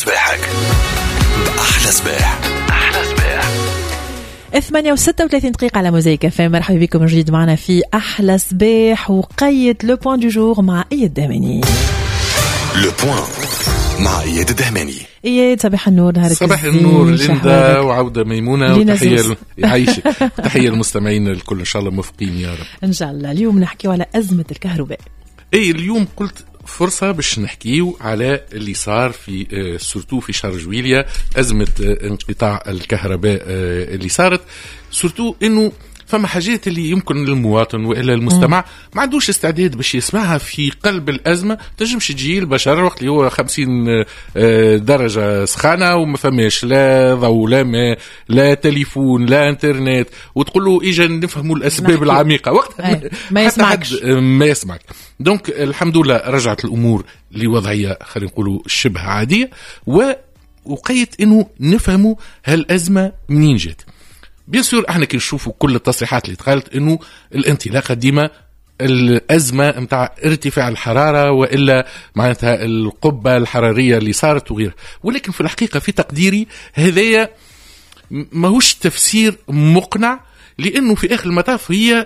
صباحك بأحلى صباح. أحلى صباح 8:36 على موزايك فام. مرحبا بكم من جديد معنا في أحلى صباح وقيد لو بوين دو جور مع إياد الدهماني. لو بوين مع إياد الدهماني. إياد صباح النور. نهارك صباح النور ليندا وعودة ميمونة وتحية يعيشك. تحية المستمعين الكل إن شاء الله موفقين يا رب إن شاء الله. اليوم نحكيو على أزمة الكهرباء. اليوم قلت فرصة باش نحكيو على اللي صار في سورتو في شهر جويلية، أزمة انقطاع الكهرباء اللي صارت، سورتو إنه فما حاجات اللي يمكن للمواطن وإلا المستمع ما عندوش استعداد باش يسمعها في قلب الأزمة. تنجمش تجي البشر وقت اللي هو 50 درجة سخانة وما فماش لا ضوء لا ماء لا تليفون لا انترنت، وتقول له إيجا نفهموا الأسباب العميقة وقت ما يسمعكش. ما يسمعك. دونك الحمد لله رجعت الأمور لوضعية خلينا نقولوا شبه عادية، وقيت إنه نفهموا هالأزمة منين جات. بيان سور احنا كي نشوفوا كل التصريحات اللي تقالت انه الانطلاقه ديما الازمه نتاع ارتفاع الحراره والا معناتها القبه الحراريه اللي صارت وغيرها، ولكن في الحقيقه في تقديري هذايا ماهوش تفسير مقنع، لانه في اخر المطاف هي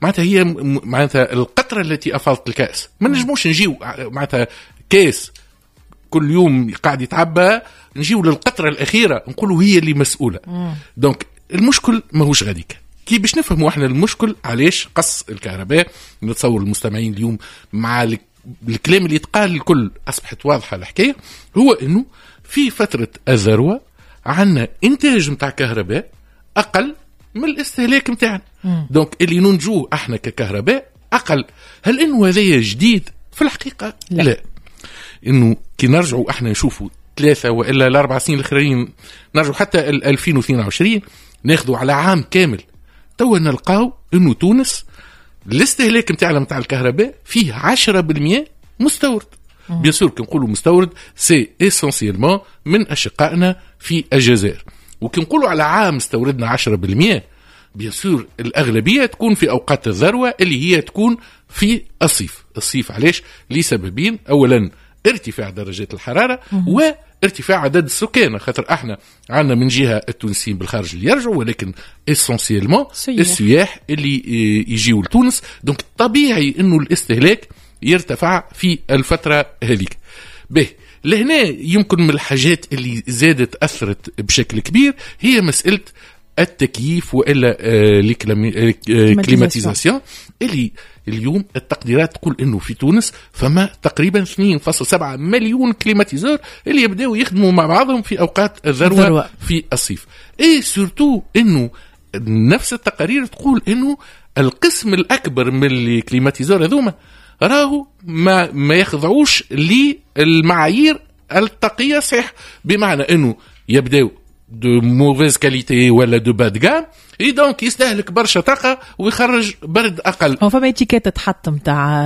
معناتها القطره التي افاضت الكاس. ما نجموش نجيو معناتها كاس كل يوم قاعد يتعبى نجيو للقطره الاخيره نقولوا هي اللي مسؤوله. دونك المشكل ماهوش غاديك كي باش نفهموا احنا المشكل علاش قص الكهرباء. نتصور المستمعين اليوم مع الكلام اللي يتقال الكل اصبحت واضحه الحكايه، هو انه في فتره الذروه عندنا انتاج متاع كهرباء اقل من الاستهلاك متاعنا. دونك اللي ننجوه احنا ككهرباء اقل. هل انه هذا جديد؟ في الحقيقه لا. انه كي نرجعوا احنا نشوفوا 3 وإلا ال4 سنين الأخرين، نرجعوا حتى 2022 ناخذوا على عام كامل، تو نلقاو إنه تونس الاستهلاك متاعنا متاع الكهرباء فيه 10% مستورد. بيان سور كي نقولوا مستورد سي اسونسيلمون من أشقائنا في الجزائر، وكي نقولوا على عام استوردنا 10% بيان سور الأغلبية تكون في أوقات الذروة اللي هي تكون في الصيف. علاش؟ لسببين: أولا ارتفاع درجات الحرارة وارتفاع عدد السكان، خاطر احنا عندنا من جهة التونسيين بالخارج اللي يرجعوا، ولكن اسونسيلمون السياح اللي يجيوا لتونس. دونك طبيعي انه الاستهلاك يرتفع في الفترة هذيك. به لهنا يمكن من الحاجات اللي زادت أثرت بشكل كبير هي مسألة التكييف وإلا الكليماتيزاسيون، اللي اليوم التقديرات تقول انه في تونس فما تقريبا 2.7 مليون كليماتيزور اللي يبداوا يخدموا مع بعضهم في اوقات الذروه في الصيف. سورتو انه نفس التقارير تقول انه القسم الاكبر من الكليماتيزور هذوما راهو ما يخضعوش للمعايير التقيه صح، بمعنى انه يبداوا دو موفيز كاليتي ولا دو باد جام، دونك يستهلك برشا طاقه ويخرج برد اقل. هو فما اتيكيت تحط نتاع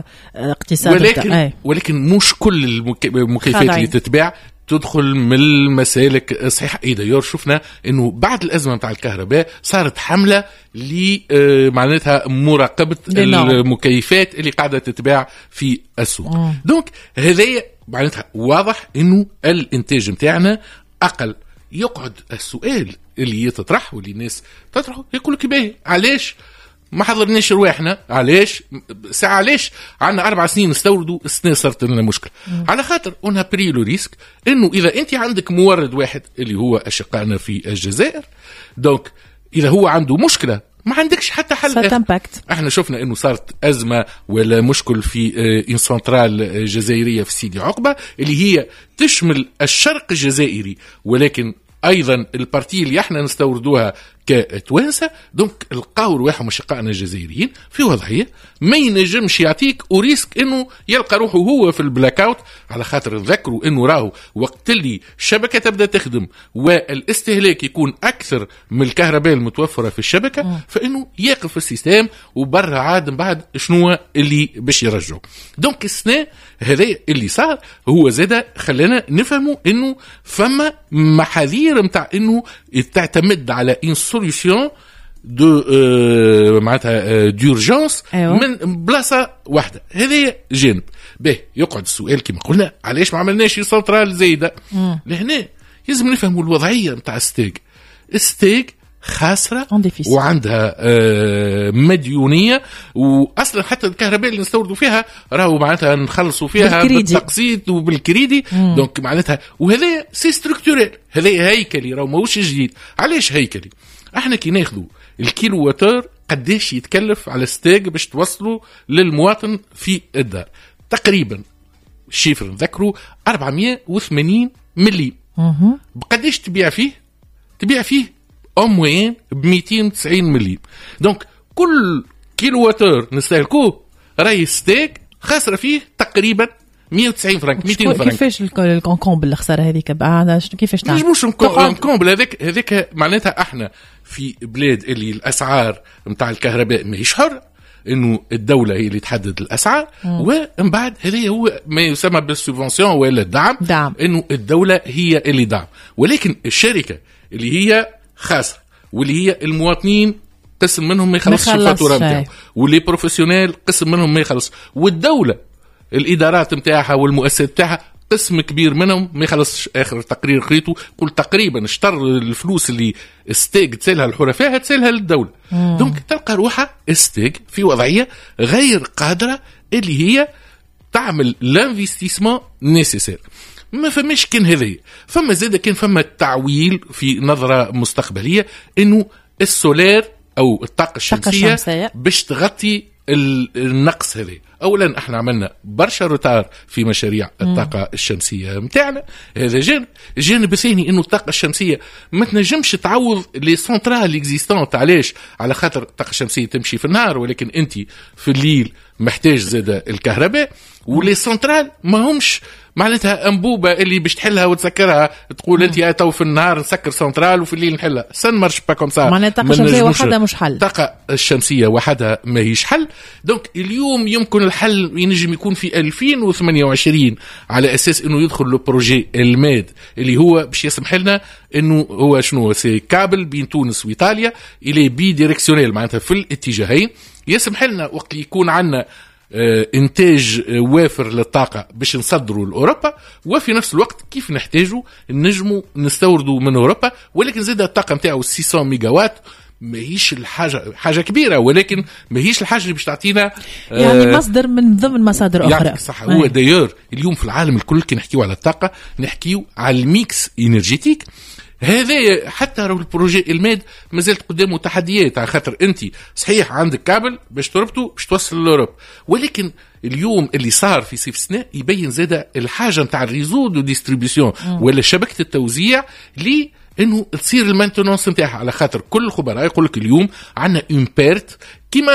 اقتصاد، ولكن مش كل المكيفات اللي تتباع تدخل من المسالك الصحيحه. دايور شفنا انه بعد الازمه نتاع الكهرباء صارت حمله معناتها مراقبه المكيفات اللي قاعده تتباع في السوق. دونك هذا معناتها واضح انه الانتاج نتاعنا اقل. يقعد السؤال اللي يتطرح واللي الناس تطرحه، يقول لك باهي علاش ما حضرناش رواحنا؟ علاش عندنا 4 سنين نستوردوا السنة صارت لنا مشكلة؟ على خاطر اونها بريلو ريسك انه اذا انت عندك مورد واحد اللي هو اشقائنا في الجزائر، دونك اذا هو عنده مشكلة ما عندكش حتى حل. احنا شفنا انه صارت ازمه ولا مشكل في ان سنترال جزائريه في سيدي عقبه اللي هي تشمل الشرق الجزائري، ولكن ايضا البارتي اللي احنا نستوردوها كتوانسه. دونك لقاو رواحهم اشقائنا الجزائريين في وضعيه ما ينجمش يعطيك وريسك انه يلقى روحه هو في البلاك اوت، على خاطر نذكروا انه راهو وقت اللي الشبكه تبدا تخدم والاستهلاك يكون اكثر من الكهرباء المتوفره في الشبكه، فانه يقف السيستم وبرا عاد من بعد شنو اللي باش يرجعوا. دونك السنه هذا اللي صار هو زاد خلانا نفهموا انه فما محاذير متاع انه تعتمد على ان سوليوشن دو معناتها ديورجانس أيوة. من بلاصه واحده. هذا جانب به. يقعد السؤال كما قلنا علاش ما عملناش سنترال زايده لهنا. لازم نفهموا الوضعيه نتاع ستيغ خاسره وعندها مديونيه، واصلا حتى الكهرباء اللي نستوردوا فيها راهو معناتها نخلصوا فيها بالتقسيط وبالكريدي. دونك معناتها وهذا سي ستركتورال، هذا هيكلي راهو ماهوش جديد. علاش هيكلي؟ احنا كي ناخذوا الكيلو واتر قداش يتكلف على ستيغ باش توصلوا للمواطن في الدار؟ تقريبا الشيفر نذكروا 480 ملي. بقداش تبيع فيه en moyenne ب 290 ملي. دونك كل كيلو واتر نستهلكوه راهي ستيغ خاسره فيه تقريبا 190 فرنك 200 فرنك. كيفاش الكونكومبل الخساره هذيك بعد كيفاش تعمل؟ مش الكونكومبل هذاك معناتها احنا في بلاد اللي الاسعار نتاع الكهرباء ماهيش حر، انه الدوله هي اللي تحدد الاسعار، ومن بعد هذا هو ما يسمى بالسوبفونسيون ولا الدعم، انه الدوله هي اللي دعم. ولكن الشركه اللي هي خاسره واللي هي المواطنين قسم منهم ما يخلصش الفاتوره نتاعو، واللي بروفيسيونيل قسم منهم ما يخلص، والدوله الادارات نتاعها والمؤسسات نتاعها قسم كبير منهم ما يخلصش. اخر تقرير قريته قلت تقريبا اشتر الفلوس اللي ستيغ تسالها الحرفاء تسالها للدوله. دونك تلقى روحها ستيغ في وضعيه غير قادره اللي هي تعمل لانفستيسمون نيسيسير. ما فماش كان هذه، فما زاد كان فما التعويل في نظرة مستقبلية انه السولار او الطاقة الشمسية باش تغطي النقص هذا. اولا احنا عملنا برشا روتار في مشاريع الطاقة الشمسية متاعنا، هذا الجانب الثاني انه الطاقة الشمسية ما تنجمش تعوض لي سنترال اكزيستونت. علاش؟ على خاطر الطاقة الشمسية تمشي في النهار، ولكن انت في الليل محتاج زاد الكهرباء، ولي سنترال ما همش معناتها انبوبه اللي باش تحلها وتسكرها تقول انت تو في النهار نسكر سنترال وفي الليل نحلها. سن مارش با كوم سا. معناتها الطاقه الشمسيه وحدها مش حل. الطاقه الشمسيه وحدها ما هيش حل. دونك اليوم يمكن الحل ينجم يكون في 2028 على اساس انه يدخل لو بروجي الماد اللي هو باش يسمح لنا انه هو شنو سي كابل بين تونس وايطاليا الى بي ديريكسيونيل معناتها في الاتجاهين، يسمح لنا وقت يكون عندنا انتاج وافر للطاقه باش نصدروا لاوروبا، وفي نفس الوقت كيف نحتاجوا نجموا نستوردوا من اوروبا. ولكن زاد الطاقه نتاعو 600 ميجا وات ماهيش حاجه كبيره، ولكن ماهيش الحاجه اللي باش تعطينا يعني مصدر من ضمن مصادر اخرى. يعني صح. هو داير اليوم في العالم الكل كي نحكيو على الطاقه نحكيو على الميكس انرجيتيك. هذا حتى لو البروجي الماد مازالت قدامه تحديات، على خاطر انت صحيح عندك كابل باش تربطه باش توصل للأوروب، ولكن اليوم اللي صار في صيف سنة يبين زاده الحاجه نتاع الريزو دو ديستريبيسيون ولا شبكه التوزيع لي انه تصير المانتونونس نتاعها. على خاطر كل الخبراء يقول لك اليوم عندنا اون بيرت كيما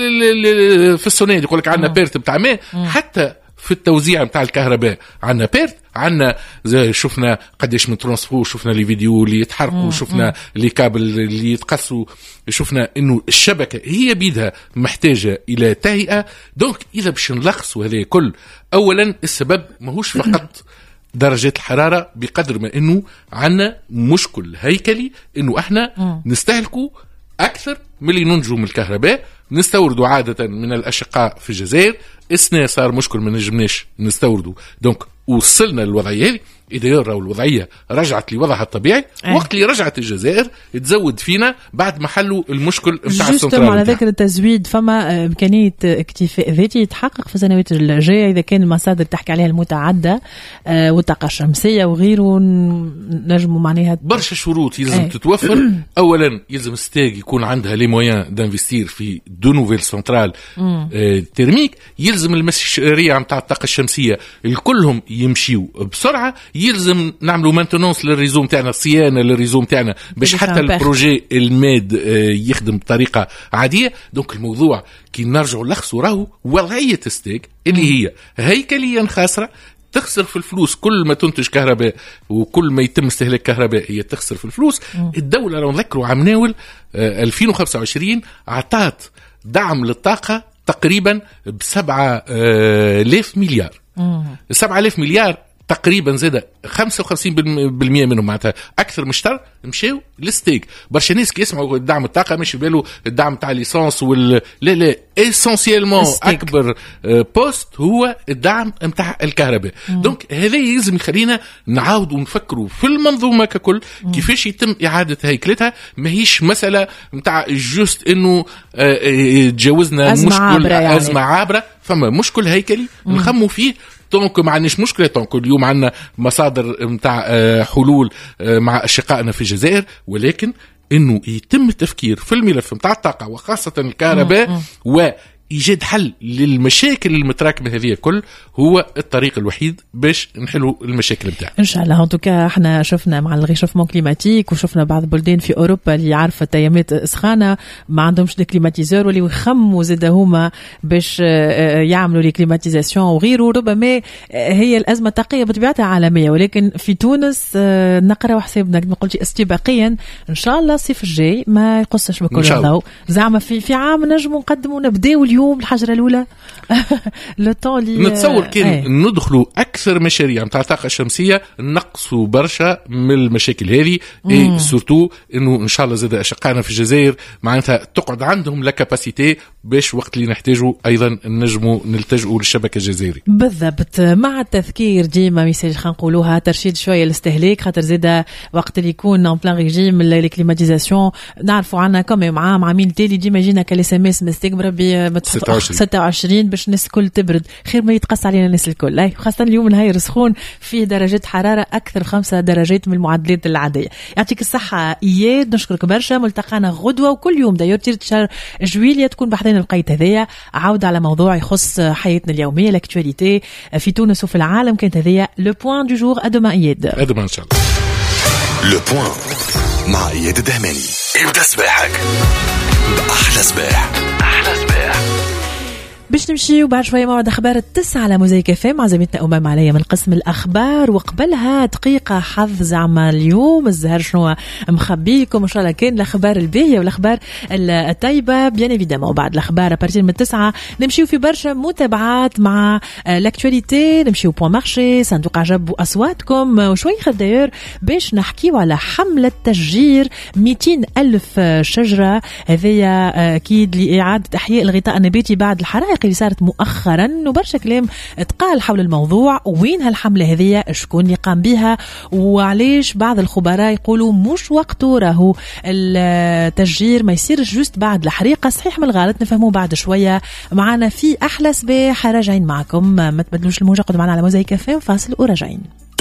في السوناد يقول لك عندنا بيرت نتاع ماء، حتى في التوزيع نتاع الكهرباء عندنا بيرت. عندنا شفنا قداش من ترانسفور، شفنا لي فيديو اللي يتحرقوا، شفنا لي كابل اللي يتقصوا، شفنا انه الشبكه هي بيدها محتاجه الى تهيئه. دونك اذا باش نلخصوا هذا كل، اولا السبب ماهوش فقط درجات الحراره بقدر ما انه عندنا مشكل هيكلي، انه احنا نستهلكوا اكثر من اللي ننتجوا من الكهرباء، نستوردوا عاده من الاشقاء في الجزائر. السنة صار مشكل ما نجمناش نستوردوا، دونك وصلنا للوضعيه هذه. إذا يرى الوضعية رجعت لوضعها الطبيعي، وقت اللي رجعت الجزائر تزود فينا بعد ما حلوا المشكل نتاع السنترال. على ذكر التزويد، فما إمكانية اكتفاء ذاتي يتحقق في السنوات الجاية إذا كان المصادر تحكي عليها المتعددة والطاقة الشمسية وغيره نجموا معناها برشا شروط يلزم تتوفر. أولا يلزم ستيغ يكون عندها لي مويان دانفستير في دو نوفيل سنترال تيرميك. يلزم المشاريع نتاع الطاقة الشمسية الكلهم يمشيوا بسرعة. يلزم نعملوا مانتونونس للريزو نتاعنا، صيانه للريزو نتاعنا باش حتى البروجي الماد يخدم بطريقه عاديه. دونك الموضوع كي نرجعوا نلخصوا راهو وضعيه ستيغ اللي هي هيكليا خاسره، تخسر في الفلوس كل ما تنتج كهرباء وكل ما يتم استهلاك كهرباء هي تخسر في الفلوس. الدوله لو نذكروا عام ناول 2025 عطات دعم للطاقه تقريبا ب7,000 مليار. 7,000 مليار تقريبا زاد 55% منهم معناتها اكثر مشتر مشاو للستيك. برشا ناس كي يسمعوا الدعم الطاقه مش بالو الدعم تاع ليسانس لا اسونسيالمون اكبر بوست هو الدعم نتاع الكهرباء. دونك هذا يلزم يخلينا نعاود ونفكروا في المنظومه ككل كيفاش يتم اعاده هيكلتها. ماهيش مساله نتاع جوست انه تجاوزنا مشكل ازمه عابره، فما مشكل هيكلي نخموا فيه. دونك ما عندناش مشكله، دونك اليوم عندنا مصادر نتاع حلول مع اشقائنا في الجزائر، ولكن انه يتم التفكير في الملف نتاع الطاقه وخاصه الكهرباء وإيجاد حل للمشاكل المتراكمة هذه كل هو الطريق الوحيد باش نحلوا المشاكل نتاعنا إن شاء الله. انتوكا احنا شفنا مع الغيشوفمون كليماتيك وشفنا بعض البلدان في أوروبا اللي عارفة تيامات سخانة ما عندهمش كليماتيزور واللي يخموا زاد هما باش يعملوا لي كليماتيزاسيون وغيره. ربما هي الأزمة الطاقية بطبيعتها عالمية، ولكن في تونس نقرأ حسابنا كما قلتي استباقيا إن شاء الله الصيف الجاي ما يقصش بكل الضوء. زعما في عام نجموا نقدموا نبداو اليوم الحجرة الأولى نتصور كان ندخلوا أكثر مشاريع متاع الطاقة الشمسية نقصوا برشا من المشاكل هذه. سورتو إنه إن شاء الله زاد أشقائنا في الجزائر معناتها تقعد عندهم لا كاباسيتي باش وقت اللي نحتاجوا أيضا نجموا نلتجئوا للشبكة الجزائرية. بالضبط، مع التذكير ديما ميساج خلينا نقولوها ترشيد شوية الاستهلاك، خاطر زاد وقت اللي يكون ان بلان ريجيم الكليماتيزاسيون نعرفوا عنا كم عامين تالي ديما يجينا كالاس ام اس مستكبره ب 26 باش الناس الكل تبرد. خير ما يتقص علينا الناس الكل، خاصة اليوم نهار سخون فيه درجات حرارة أكثر 5 درجات من المعدلات العادية. يعطيك الصحة إياد، نشكرك برشا. ملتقانا غدوة وكل يوم دايور تير شهر جويلية تكون بحثين القيت هذيا عود على موضوع يخص حياتنا اليومية لاكتواليتي في تونس وفي العالم. كانت هذيا لو بوان دو جور. أدوما إياد. أدوما إن شاء الله. لو بوان مع إياد الدهماني. ابدأ صباحك بأحلى صباح. باش نمشي وبعد شوية موعد أخبار 9 على موزايك اف ام مع زميلتنا أمام عليا من قسم الأخبار، وقبلها دقيقة حظ زعما اليوم الزهر شنو مخبيكم إن شاء الله. كان الأخبار الباهية والأخبار الطيبة بيان إيفيدامون. وبعد الأخبار أبارتين من 9 نمشيو في برشا متابعات مع لاكتواليتي، نمشيو بوان مارشي صندوق عجب وأصواتكم وشوي خير داير باش نحكيو على حملة تشجير 200,000 شجرة هذيا أكيد لإعادة إحياء الغطاء النباتي بعد الحرائق اللي صارت مؤخرا، وبرشا كلام اتقال حول الموضوع. وين هالحملة هذية، شكون اللي قام بها، وعليش بعض الخبراء يقولوا مش وقته، راهو التشجير ما يصيرش جوست بعد الحريقة. صحيح من الغلط نفهموه بعد شوية. معنا في أحلى صباح راجعين معكم، ما تبدلوش الموجة، قد معنا على موزايك اف ام فاصل وراجعين.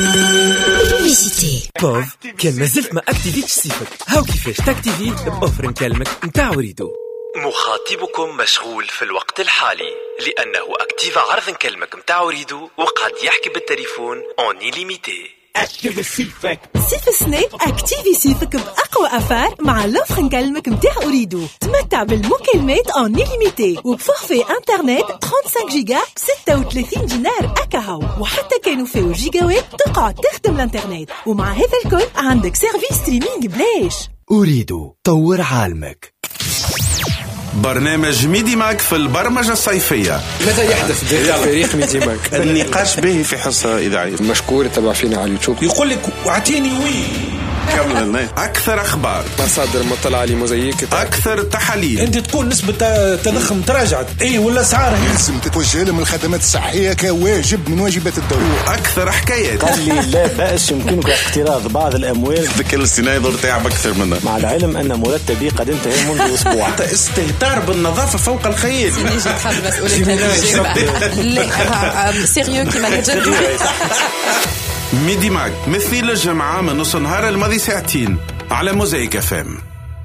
بوف كان مازلت ما اكتيفيتش صيفك، هاو كيفاش تاكتيفي بأوفر نكلمك نتاع وريدو. مخاطبكم مشغول في الوقت الحالي لأنه أكتيف عرض نكلمك متاع وريدو وقد يحكي بالتليفون اون إليميتي. اكتيفي صيفك صيف السنة اكتيفي صيفك بأقوى أفار مع لوفر نكلمك متاع أريدو. تمتع بالمكالمات اون إليميتي وبفورفي انترنت 35 جيجا 36 دينار أكاهو، وحتى كانوا فيه جيجاوات تقعد تخدم الانترنت. ومع هذا الكل عندك سيرفيس ستريمينج بلاش. أريدو طور عالمك. برنامج ميدي ماك في البرمجة الصيفية. ماذا يحدث داخل فريق ميدي ماك؟ النقاش به في حصة إذاعية. مشكور تبع فينا على اليوتيوب. يقول لك اعطيني كمل. أكثر أخبار، مصادر مطلعة لموزايك، أكثر تحاليل. أنت تكون نسبة تضخم تراجعت ولا أسعار لازم تتوجه لهم الخدمات الصحية كواجب من واجبات الدولة. أكثر حكايات. قال لي لا بأس يمكنك اقتراض بعض الأموال. ذكر السينايدر تعب أكثر منها، مع العلم أن مرتبي قد انتهى منذ أسبوع. استهتار بالنظافة فوق الخيال. سيريو كيما ميدي ماك مثل الجمعة من نص نهار الماضي ساعتين على موزايك اف ام.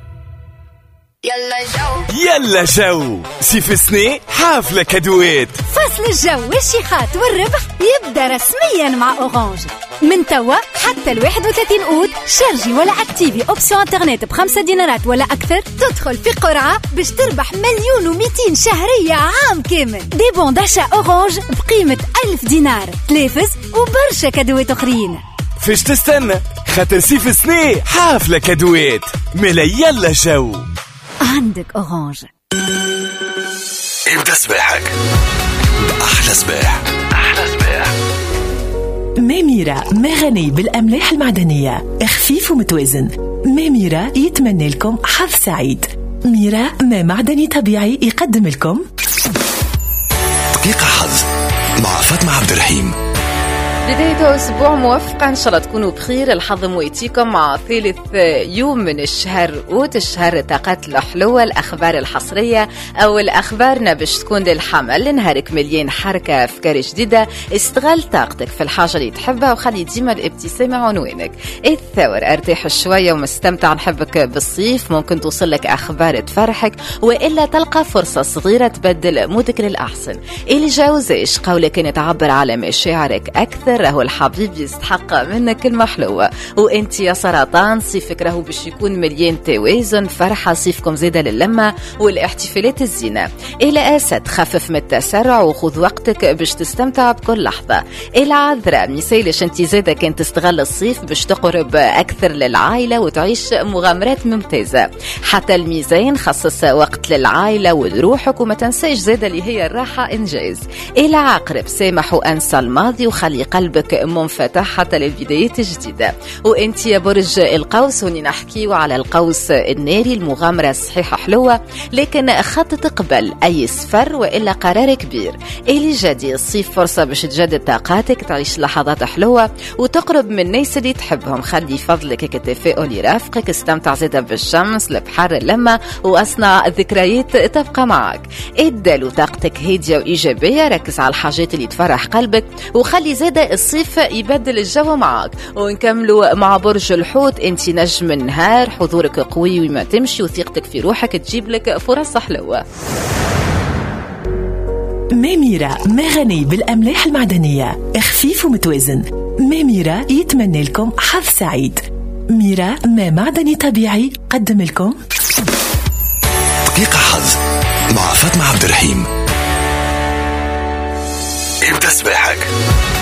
يلا جو صيف السنة حافلة كادوات. فصل الجو والشيخات والربح يبدأ رسميا مع أورانج من توا حتى 31 أود. شارجي ولا اكتيفي اوبسيون انترنت ب5 دينارات ولا أكثر، تدخل في قرعة باش تربح 1,200,000 شهرية عام كامل. دي بون داشا أورانج بقيمة 1000 دينار، تلافز وبرشا كادوات أخرين. فيش تستنى، خاطر صيف السنة حافلة كادوات. ملا يلا جو عندك أورانج. ابدأ صباحك بأحلى صباح. ميرا ما غني بالأملاح المعدنية، خفيف ومتوازن. ميرا يتمنى لكم حظ سعيد. ميرا ما معدني طبيعي يقدم لكم دقيقة حظ مع فاطمة عبد الرحيم. بداية أسبوع موفقة إن شاء الله تكونوا بخير. الحظ مويتيكم مع ثالث يوم من الشهر أوت، الشهر طاقات الحلوة، الأخبار الحصرية أو الأخبارنا باش تكون للحمل. نهارك مليان حركة، أفكار جديدة، استغل طاقتك في الحاجة اللي تحبها وخلي ديما الابتسامة عنوانك. الثور ارتاح شوية ومستمتع، نحبك بالصيف، ممكن توصل لك أخبار تفرحك وإلا تلقى فرصة صغيرة تبدل مودك للأحسن. الجوزاش قولك إن تعبر على مشاعرك أكثر، راهو الحبيب يستحق منك كلمة حلوة. وانت يا سرطان صيفك راهو باش يكون مليان توازن، فرحة، صيفكم زيادة للمة والاحتفالات الزينة. إلى أسد خفف من التسرع وخذ وقتك باش تستمتع بكل لحظة. العذراء مثالش انت زيادة كان تستغل الصيف باش تقرب أكثر للعائلة وتعيش مغامرات ممتازة. حتى الميزان خصص وقت للعائلة ولروحك وما تنساش زيادة اللي هي الراحة إنجاز. العقرب سامح وأنسى الماضي وخلي قلبك منفتح حتى للبدايات الجديدة. وانت يا برج القوس وني نحكيو على القوس الناري، المغامرة الصحيحة حلوة لكن خطط قبل أي سفر وإلا قرار كبير. اللي جدي الصيف فرصة باش تجدد طاقاتك، تعيش لحظات حلوة وتقرب من الناس اللي تحبهم. خلي فضلك كتفاؤل يرافقك، استمتع زيادة بالشمس، البحر، اللمة، وأصنع ذكريات تبقى معك. ادلو طاقتك هادية وإيجابية، ركز على الحاجات اللي تفرح قلبك وخلي زادة الصيف يبدل الجو معك. ونكملوا مع برج الحوت، انت نجم النهار، حضورك قوي وما تمشي وثقتك في روحك تجيب لك فرص حلوة. ميرا ما غني بالأملاح المعدنية، خفيف ومتوازن. ميرا يتمنى لكم حظ سعيد. ميرا ما معدني طبيعي قدم لكم دقيقة حظ مع فاطمة عبد الرحيم. ابدأ صباحك